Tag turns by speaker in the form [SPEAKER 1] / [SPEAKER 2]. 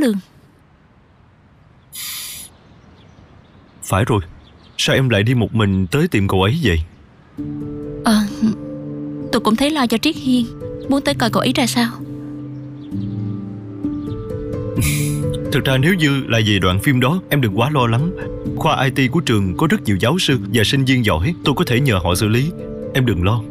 [SPEAKER 1] lường.
[SPEAKER 2] Phải rồi, sao em lại đi một mình tới tìm cậu ấy vậy?
[SPEAKER 1] Tôi cũng thấy lo cho Triết Hiên, muốn tới coi cậu ấy ra sao.
[SPEAKER 2] Thực ra nếu như là về đoạn phim đó, em đừng quá lo lắng. Khoa IT của trường có rất nhiều giáo sư và sinh viên giỏi, tôi có thể nhờ họ xử lý. Em đừng lo.